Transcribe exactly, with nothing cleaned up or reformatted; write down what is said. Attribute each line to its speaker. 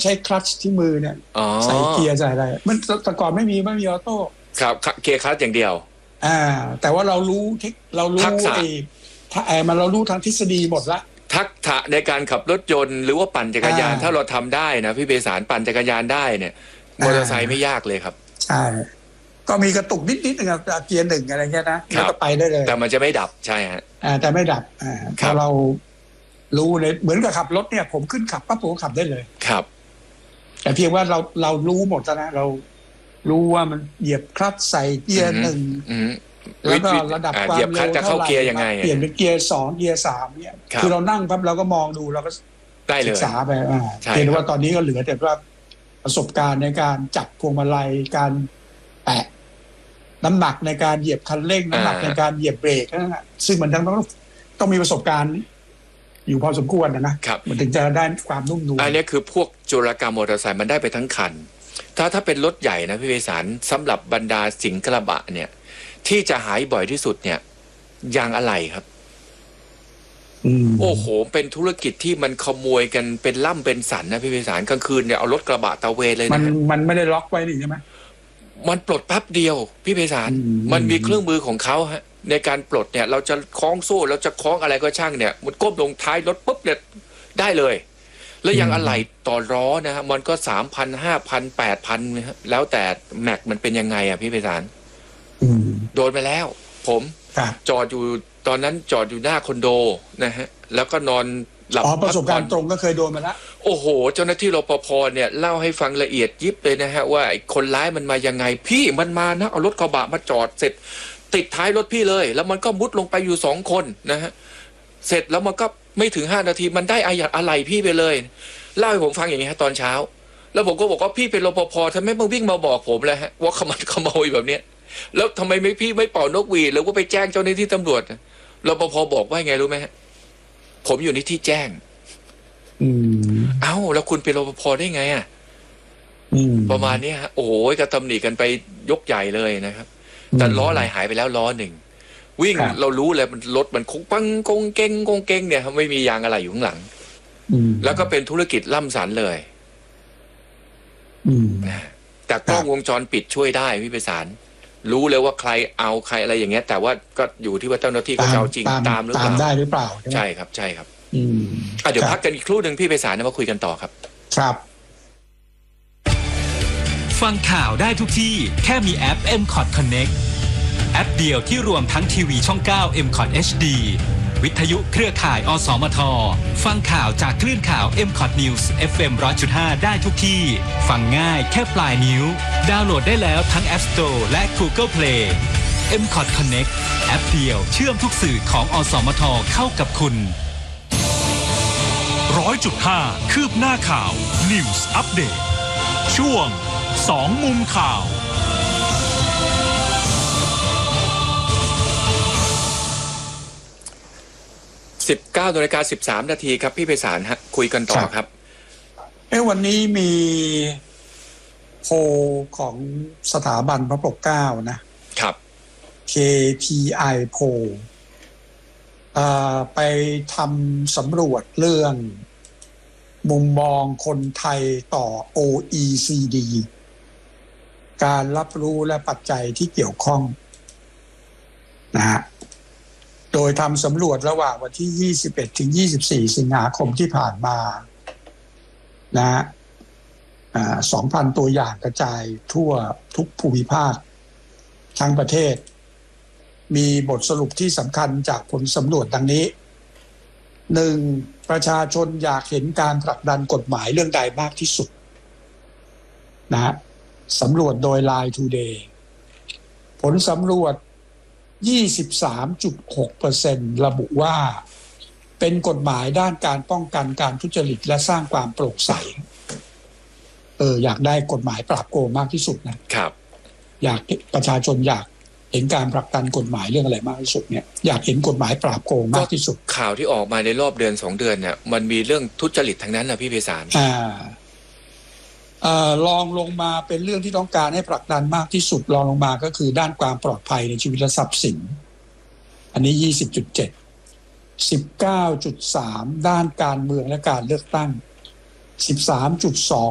Speaker 1: ใช้คลัตช์ที่มือเนี่ยใส่เกียร์ใส่อะไรมันแต่ก่อนไม่มีไม่มีออโต้
Speaker 2: ครับเกียร์คลัตช์อย่างเดียว
Speaker 1: อ่าแต่ว่าเรารู้เรารู้ไอ้ถ้าไอ้มันเรารู้ทางทฤษฎีหมดละ
Speaker 2: ทักษะในการขับรถยนต์หรือว่าปั่นจักรยานถ้าเราทำได้นะพี่เบสารปั่นจักรยานได้เนี่ยมอเตอร์ไซค์ไม่ยากเลยครับ
Speaker 1: ใช่ก็มีกระตุกนิดๆนึงครับเกียร์หนึ่งอะไรเงี้ยนะแล้วก็ไปได้เลย
Speaker 2: แต่มันจะไม่ดับใช่ฮะ
Speaker 1: อ่าแต่ไม่ดับอ่าพอเรารู้เลยเหมือนกับขับรถเนี่ยผมขึ้นขับปั๊บผมขับได้เลย
Speaker 2: ครับ
Speaker 1: แต่เพียงว่าเราเรารู้หมดแล้วนะเรารู้ว่ามันเหยียบคลัตช์ใส่เกียร์หนึ่งแล้วก็ระดับความเร็ว
Speaker 2: จะเข้าเกียร์ยังไง
Speaker 1: เปลี่ยนเป็นเกียร์สองเกียร์สามเนี่ยคือเรานั่งปั๊บเราก็มองดูเราก็ศึกษาไปอ่าเห็นว่าตอนนี้ก็เหลือแต่ว่าประสบการณ์ในการจับพวงมาลัยการแตะน้ำหนักในการเหยียบคันเร่งน้ำหนักในการเหยียบเบรกนั่นแหละซึ่งมันต้องต้องมีประสบการณ์อยู่พอสมควรนะนะครับมันถึงจะได้ความนุ่มนวล
Speaker 2: อันนี้คือพวกโจรกรรมมอเตอร์ไซค์มันได้ไปทั้งคันถ้าถ้าเป็นรถใหญ่นะพี่เวสารสำหรับบรรดาสิงกระบะเนี่ยที่จะหายบ่อยที่สุดเนี่ยยางอะไหล่ครับโอ้โหเป็นธุรกิจที่มันขโมยกันเป็นล่ำเป็นสันนะพี่เวสารกลางคืนเนี่ยเอารถกระบะตะเวนเลยนะ
Speaker 1: มันมันไม่ได้ล็อกไว้นี่ใช่ไหม
Speaker 2: มันปลดแป๊บเดียวพี่เวสารมันมีเครื่องมือของเขาฮะในการปลดเนี่ยเราจะคล้องโซ่เราจะคล้องอะไรก็ช่างเนี่ยมันก้มลงท้ายรถปุ๊บเนี่ยได้เลยแล้วยังอะไหล่ต่อล้อนะฮะมันก็สามพันห้าพันแปดพันแล้วแต่แม็กมันเป็นยังไงอ่ะพี่เวสารโดนไปแล้วผมจอดอยู่ตอนนั้นจอดอยู่หน้าคอนโดนะฮะแล้วก็นอนหลับ
Speaker 1: อ๋อประสบการณ์ตรงก็เคยโดนมาแล้ว
Speaker 2: โอ้โหเจ้าหน้าที่รปภเนี่ยเล่าให้ฟังละเอียดยิบเลยนะฮะว่าคนร้ายมันมายังไงพี่มันมานะเอารถกระบะมาจอดเสร็จติดท้ายรถพี่เลยแล้วมันก็มุดลงไปอยู่สองคนนะฮะเสร็จแล้วมันก็ไม่ถึงห้านาทีมันได้อายัดอะไหล่พี่ไปเลยเล่าให้ผมฟังอย่างนี้ฮะตอนเช้าแล้วผมก็บอกว่าพี่เป็นรปภทำไมมึงวิ่งมาบอกผมเลยฮะว่าขมันขโมยแบบเนี้ยแล้วทำไมไม่พี่ไม่เป่านกหวีดหรือว่าไปแจ้งเจ้าหน้าที่ตำรวจรปภบอกว่าไงรู้ไหมฮะผมอยู่ในที่แจ้งเอ้าแล้วคุณเป็นรปภได้ไงอ่ะประมาณนี้ฮะโอ้โหกระตำหนิกันไปยกใหญ่เลยนะครับแต่ล้อไหลหายไปแล้วล้อหนึ่งวิ่งเรารู้เลยมันรถมันคงปังกงเก้งกงเก้งเนี่ยไม่มียางอะไรอยู่ข้างหลังแล้วก็เป็นธุรกิจล่ำสันเลยแต่กล้องวงจรปิดช่วยได้พี่ไพศาลรู้เลยว่าใครเอาใครอะไรอย่างเงี้ยแต่ว่าก็อยู่ที่ว่าเจ้าหน้าที่เขาจะเอาจริงตามหรือเปล่า
Speaker 1: ตามได้หรือเปล่า
Speaker 2: ใช่ครับใช่ครับอืมอ่ะเดี๋ยวพักกันอีกครู่หนึ่งพี่ไพศาลมาคุยกันต่อครับ
Speaker 1: ครับ
Speaker 3: ฟังข่าวได้ทุกที่แค่มีแอป เอ็ม คอท Connect แอปเดียวที่รวมทั้งทีวีช่องเก้า เอ็ม คอท เอช ดี วิทยุเครือข่ายอสมทฟังข่าวจากคลื่นข่าว เอ็ม คอท News เอฟ เอ็ม หนึ่งร้อยจุดห้า ได้ทุกที่ฟังง่ายแค่ปลายนิ้วดาวน์โหลดได้แล้วทั้ง App Store และ Google Play เอ็ม คอท Connect แอปเดียวเชื่อมทุกสื่อของอสมทเข้ากับคุณ
Speaker 4: หนึ่งร้อยจุดห้า คืบหน้าข่าว News Update ช่วงสองมุมข่าว
Speaker 2: สิบเก้านาฬิกาสิบสามนาทีครับพี่ไพศาลฮะคุยกันต่อครับ
Speaker 1: เอ้วันนี้มีโพลของสถาบันพระปกเกล้านะครับ เค พี ไอ โพลไปทำสำรวจเรื่องมุมมองคนไทยต่อ โอ อี ซี ดี การรับรู้และปัจจัยที่เกี่ยวข้องนะฮะโดยทำสำรวจระหว่างวันที่ยี่สิบเอ็ดถึงยี่สิบสี่สิงหาคมที่ผ่านมานะฮะอ่า สองพัน ตัวอย่างกระจายทั่วทุกภูมิภาคทั้งประเทศมีบทสรุปที่สำคัญจากผลสำรวจดังนี้ หนึ่ง ประชาชนอยากเห็นการผลักดันกฎหมายเรื่องใดมากที่สุดนะฮะสำรวจโดย ไลน์ Today ผลสำรวจ ยี่สิบสามจุดหกเปอร์เซ็นต์ ระบุว่าเป็นกฎหมายด้านการป้องกันการทุจริตและสร้างความโปร่งใสเอออยากได้กฎหมายปราบโกงมากที่สุดนะครับอยากประชาชนอยากเห็นการผลักดันกฎหมายเรื่องอะไรมากที่สุดเนี่ยอยากเห็นกฎหมายปราบโกงมากที่สุด
Speaker 2: ข่าวที่ออกมาในรอบเดือนสองเดือนเนี่ยมันมีเรื่องทุจริตทั้งนั้นนะพี่ไพศาล
Speaker 1: อ่าเอ่อลองลงมาเป็นเรื่องที่ต้องการให้ผลักดันมากที่สุดลองลงมาก็คือด้านความปลอดภัยในชีวิตและทรัพย์สินอันนี้ ยี่สิบจุดเจ็ด สิบเก้าจุดสาม ด้านการเมืองและการเลือกตั้ง สิบสามจุดสอง